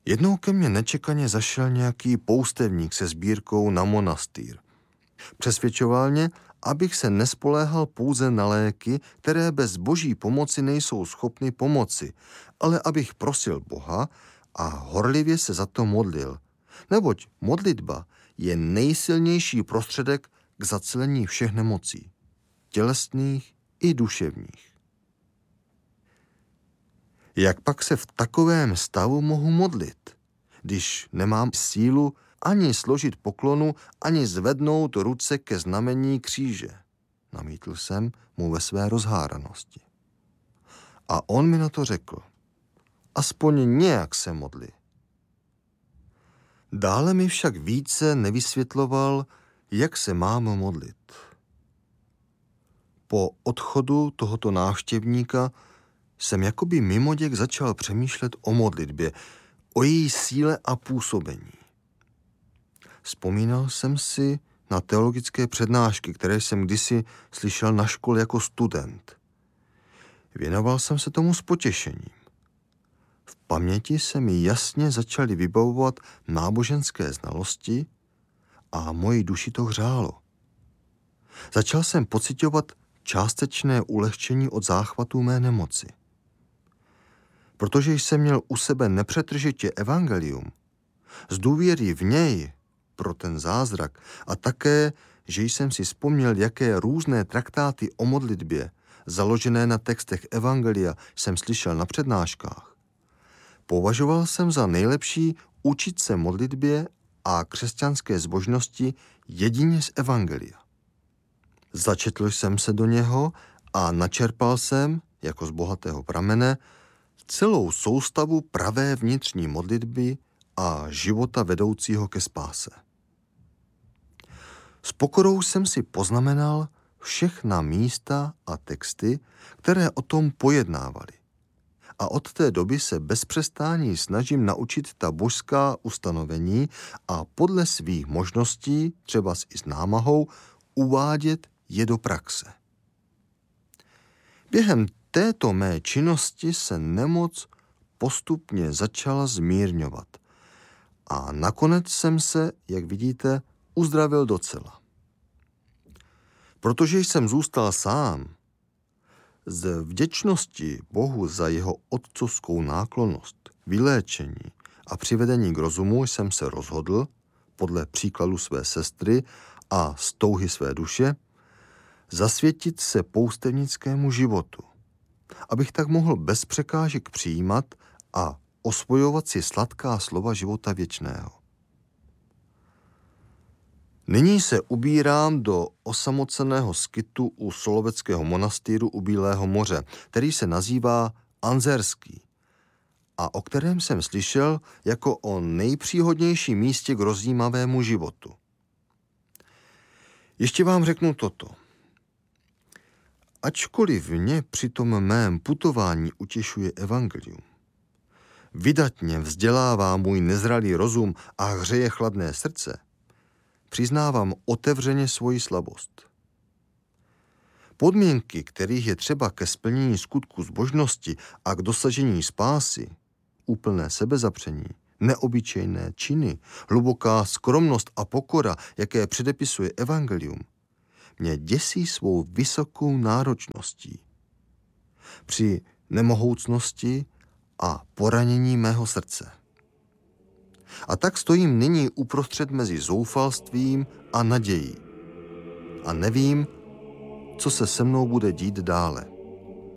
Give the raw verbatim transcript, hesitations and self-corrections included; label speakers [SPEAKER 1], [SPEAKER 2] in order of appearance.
[SPEAKER 1] Jednou ke mně nečekaně zašel nějaký poustevník se sbírkou na monastýr. Přesvědčoval mě, abych se nespoléhal pouze na léky, které bez boží pomoci nejsou schopny pomoci, ale abych prosil Boha a horlivě se za to modlil, neboť modlitba je nejsilnější prostředek k zacelení všech nemocí, tělesných i duševních. Jak pak se v takovém stavu mohu modlit, když nemám sílu ani složit poklonu, ani zvednout ruce ke znamení kříže? Namítl jsem mu ve své rozháranosti. A on mi na to řekl: aspoň nějak se modli. Dále mi však více nevysvětloval, jak se mám modlit. Po odchodu tohoto návštěvníka jsem jakoby mimoděk začal přemýšlet o modlitbě, o její síle a působení. Vzpomínal jsem si na teologické přednášky, které jsem kdysi slyšel na škole jako student. Věnoval jsem se tomu s potěšením. V paměti se mi jasně začaly vybavovat náboženské znalosti a moji duši to hřálo. Začal jsem pociťovat částečné ulehčení od záchvatů mé nemoci. Protože jsem měl u sebe nepřetržitě evangelium, z důvěry v něj pro ten zázrak a také, že jsem si vzpomněl, jaké různé traktáty o modlitbě, založené na textech evangelia, jsem slyšel na přednáškách, považoval jsem za nejlepší učit se modlitbě a křesťanské zbožnosti jedině z evangelia. Začetl jsem se do něho a načerpal jsem, jako z bohatého pramene, celou soustavu pravé vnitřní modlitby a života vedoucího ke spáse. S pokorou jsem si poznamenal všechna místa a texty, které o tom pojednávaly. A od té doby se bez přestání snažím naučit ta božská ustanovení a podle svých možností, třeba i s námahou, uvádět je do praxe. Během této mé činnosti se nemoc postupně začala zmírňovat a nakonec jsem se, jak vidíte, uzdravil docela. Protože jsem zůstal sám, z vděčnosti Bohu za jeho otcovskou náklonnost, vyléčení a přivedení k rozumu jsem se rozhodl, podle příkladu své sestry a z touhy své duše, zasvětit se poustevnickému životu, abych tak mohl bez překážek přijímat a osvojovat si sladká slova života věčného. Nyní se ubírám do osamoceného skytu u Soloveckého monastýru u Bílého moře, který se nazývá Anzerský a o kterém jsem slyšel jako o nejpříhodnějším místě k rozjímavému životu. Ještě vám řeknu toto. Ačkoliv mě při tom mém putování utěšuje evangelium, vydatně vzdělává můj nezralý rozum a hřeje chladné srdce, přiznávám otevřeně svoji slabost. Podmínky, kterých je třeba ke splnění skutku zbožnosti a k dosažení spásy, úplné sebezapření, neobyčejné činy, hluboká skromnost a pokora, jaké předepisuje evangelium, mě děsí svou vysokou náročností. Při nemohoucnosti a poranění mého srdce. A tak stojím nyní uprostřed mezi zoufalstvím a nadějí. A nevím, co se se mnou bude dít dále.